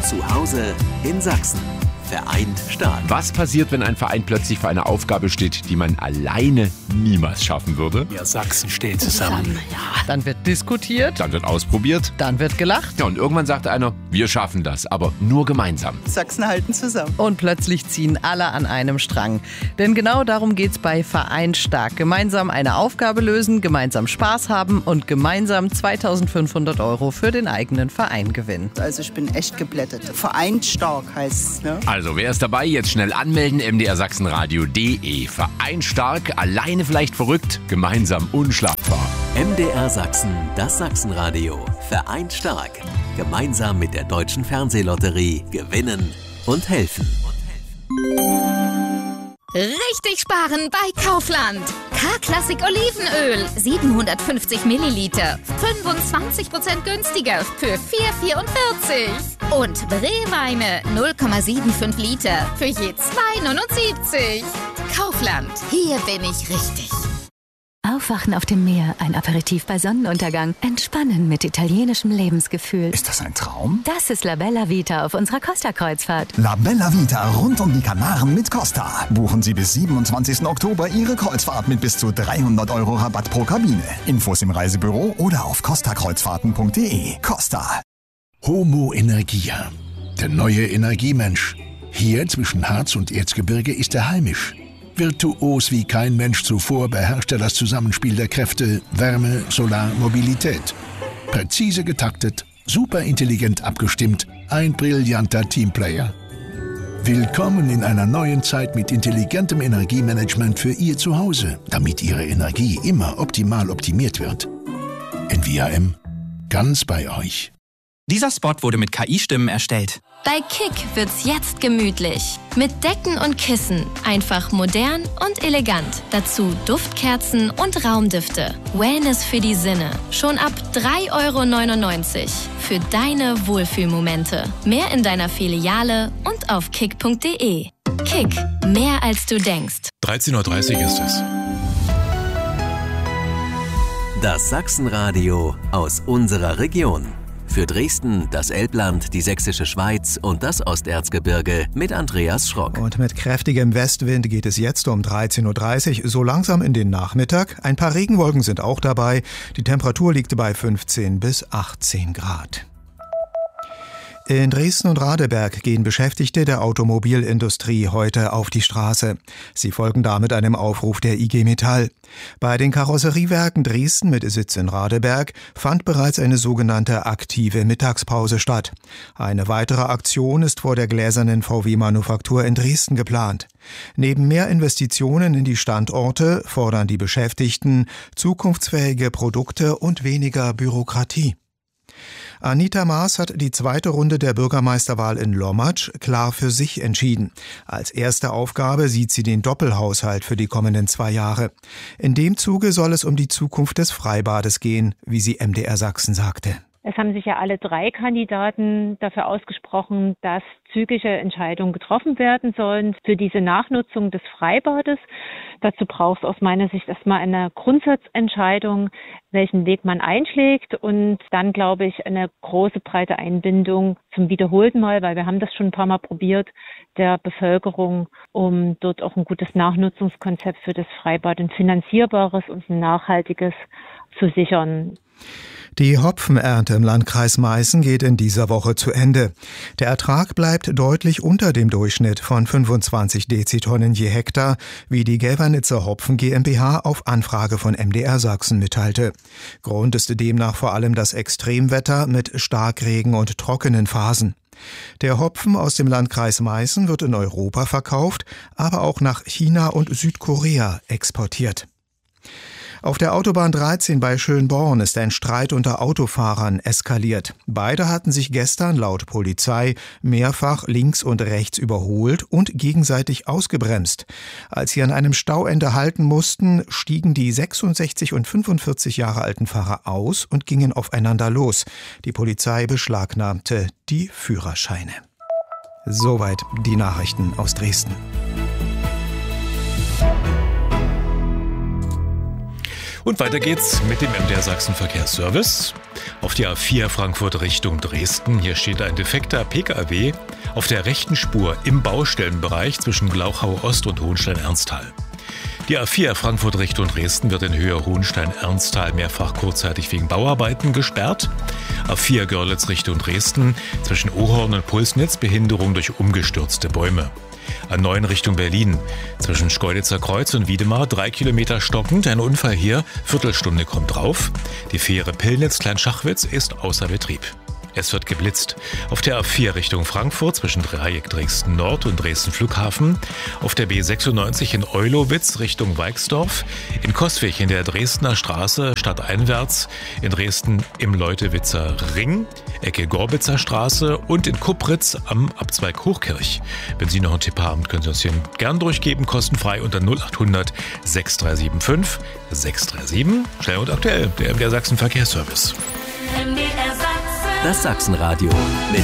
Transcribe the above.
Zu Hause in Sachsen. Vereint stark. Was passiert, wenn ein Verein plötzlich vor einer Aufgabe steht, die man alleine niemals schaffen würde? Ja, Sachsen steht zusammen. Dann wird diskutiert. Dann wird ausprobiert. Dann wird gelacht. Ja, und irgendwann sagt einer, wir schaffen das, aber nur gemeinsam. Sachsen halten zusammen. Und plötzlich ziehen alle an einem Strang. Denn genau darum geht's bei Vereint stark. Gemeinsam eine Aufgabe lösen, gemeinsam Spaß haben und gemeinsam 2.500 € für den eigenen Verein gewinnen. Also ich bin echt geblättet. Vereint stark heißt es, ne? Also, wer ist dabei? Jetzt schnell anmelden, mdrsachsenradio.de. Vereint stark, alleine vielleicht verrückt, gemeinsam unschlagbar. MDR Sachsen, das Sachsenradio. Vereint stark. Gemeinsam mit der Deutschen Fernsehlotterie gewinnen und helfen. Richtig sparen bei Kaufland. K-Klassik Olivenöl, 750 Milliliter, 25% günstiger für 4,44. Und Brewweine, 0,75 Liter für je 2,79. Kaufland, hier bin ich richtig. Aufwachen auf dem Meer, ein Aperitif bei Sonnenuntergang, entspannen mit italienischem Lebensgefühl. Ist das ein Traum? Das ist La Bella Vita auf unserer Costa-Kreuzfahrt. La Bella Vita rund um die Kanaren mit Costa. Buchen Sie bis 27. Oktober Ihre Kreuzfahrt mit bis zu 300 € Rabatt pro Kabine. Infos im Reisebüro oder auf costakreuzfahrten.de. Costa. Homo Energia, der neue Energiemensch. Hier zwischen Harz und Erzgebirge ist er heimisch. Virtuos wie kein Mensch zuvor beherrscht er das Zusammenspiel der Kräfte Wärme, Solar, Mobilität. Präzise getaktet, superintelligent abgestimmt, ein brillanter Teamplayer. Willkommen in einer neuen Zeit mit intelligentem Energiemanagement für Ihr Zuhause, damit Ihre Energie immer optimal optimiert wird. NVIM, ganz bei euch. Dieser Spot wurde mit KI-Stimmen erstellt. Bei Kick wird's jetzt gemütlich. Mit Decken und Kissen. Einfach modern und elegant. Dazu Duftkerzen und Raumdüfte. Wellness für die Sinne. Schon ab 3,99 € für deine Wohlfühlmomente. Mehr in deiner Filiale und auf kick.de. Kick. Mehr als du denkst. 13:30 Uhr ist es. Das Sachsenradio aus unserer Region. Für Dresden, das Elbland, die Sächsische Schweiz und das Osterzgebirge mit Andreas Schrock. Und mit kräftigem Westwind geht es jetzt um 13:30 Uhr so langsam in den Nachmittag. Ein paar Regenwolken sind auch dabei. Die Temperatur liegt bei 15 bis 18 Grad. In Dresden und Radeberg gehen Beschäftigte der Automobilindustrie heute auf die Straße. Sie folgen damit einem Aufruf der IG Metall. Bei den Karosseriewerken Dresden mit Sitz in Radeberg fand bereits eine sogenannte aktive Mittagspause statt. Eine weitere Aktion ist vor der gläsernen VW-Manufaktur in Dresden geplant. Neben mehr Investitionen in die Standorte fordern die Beschäftigten zukunftsfähige Produkte und weniger Bürokratie. Anita Maas hat die zweite Runde der Bürgermeisterwahl in Lommatsch klar für sich entschieden. Als erste Aufgabe sieht sie den Doppelhaushalt für die kommenden 2 Jahre. In dem Zuge soll es um die Zukunft des Freibades gehen, wie sie MDR Sachsen sagte. Es haben sich ja alle 3 Kandidaten dafür ausgesprochen, dass zügige Entscheidungen getroffen werden sollen für diese Nachnutzung des Freibades. Dazu braucht es aus meiner Sicht erstmal eine Grundsatzentscheidung, welchen Weg man einschlägt und dann, glaube ich, eine große, breite Einbindung zum wiederholten Mal, weil wir haben das schon ein paar Mal probiert, der Bevölkerung, um dort auch ein gutes Nachnutzungskonzept für das Freibad, ein finanzierbares und ein nachhaltiges zu sichern. Die Hopfenernte im Landkreis Meißen geht in dieser Woche zu Ende. Der Ertrag bleibt deutlich unter dem Durchschnitt von 25 Dezitonnen je Hektar, wie die Gelvernitzer Hopfen GmbH auf Anfrage von MDR Sachsen mitteilte. Grund ist demnach vor allem das Extremwetter mit Starkregen und trockenen Phasen. Der Hopfen aus dem Landkreis Meißen wird in Europa verkauft, aber auch nach China und Südkorea exportiert. Auf der Autobahn 13 bei Schönborn ist ein Streit unter Autofahrern eskaliert. Beide hatten sich gestern laut Polizei mehrfach links und rechts überholt und gegenseitig ausgebremst. Als sie an einem Stauende halten mussten, stiegen die 66 und 45 Jahre alten Fahrer aus und gingen aufeinander los. Die Polizei beschlagnahmte die Führerscheine. Soweit die Nachrichten aus Dresden. Und weiter geht's mit dem MDR Sachsen Verkehrsservice. Auf der A4 Frankfurt Richtung Dresden. Hier steht ein defekter Pkw auf der rechten Spur im Baustellenbereich zwischen Glauchau Ost und Hohenstein-Ernsthal. Die A4 Frankfurt Richtung Dresden wird in Höhe Hohenstein-Ernsthal mehrfach kurzzeitig wegen Bauarbeiten gesperrt. A4 Görlitz Richtung Dresden zwischen Ohorn und Pulsnitz Behinderung durch umgestürzte Bäume. A9 Richtung Berlin zwischen Schkeuditzer Kreuz und Wiedemar 3 Kilometer stockend. Ein Unfall hier, Viertelstunde kommt drauf. Die Fähre Pillnitz-Kleinschachwitz ist außer Betrieb. Es wird geblitzt. Auf der A4 Richtung Frankfurt zwischen Dreieck Dresden Nord und Dresden Flughafen. Auf der B96 in Eulowitz Richtung Weixdorf. In Coswig in der Dresdner Straße stadteinwärts. In Dresden im Leutewitzer Ring, Ecke Gorbitzer Straße und in Kupritz am Abzweig Hochkirch. Wenn Sie noch einen Tipp haben, können Sie uns hier gern durchgeben, kostenfrei unter 0800 6375 637. Schnell und aktuell, der MDR Sachsen Verkehrsservice. Das Sachsenradio mit